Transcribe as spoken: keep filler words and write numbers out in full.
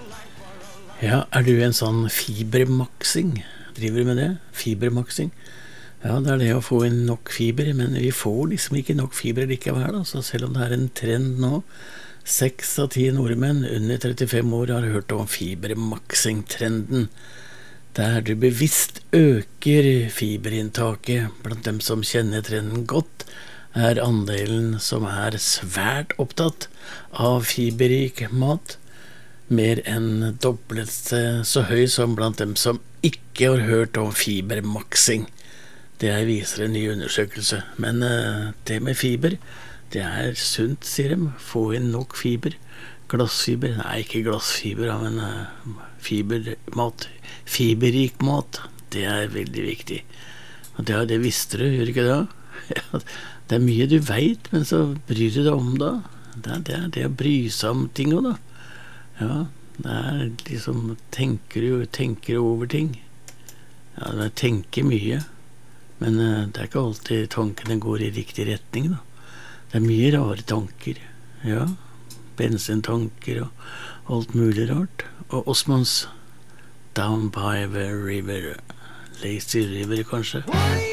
Ja, er du en sånn fibermaksing? Driver du med det? Fibermaksing? Ja, det er det å få inn nok fiber, men vi får liksom ikke nok fiber likevel, da. Så selv om det er en trend nå, seks av ti nordmenn under trettifem år har hørt om fibermaksing-trenden, der du bevisst øker fiberinntaket blant dem som kjenner trenden godt, er andelen som er svært opptatt av fiberrik mat, mer enn dobbelt så høy som blant dem som ikke har hørt om fibermaksing. Det viser en ny undersøkelse. Men uh, det med fiber, det er sunt, sier de. Få inn nok fiber. Glassfiber, nei, ikke glassfiber, men uh, fibermat. Fiberrik mat, det er veldig viktig. Og det, det visste du, gjør ikke det? Det er mye du vet, men så bryr du deg om det. Det er det, er det å bry seg om ting også, da. Ja, det er liksom tenker du tenker over ting. Ja, jeg tenker mye, men uh, det er ikke alltid tankene går i riktig retning, da. Det er mye rare tanker. Ja, bensintanker og alt mulig rart. Og Osmonds Down by the River, Lazy River kanskje.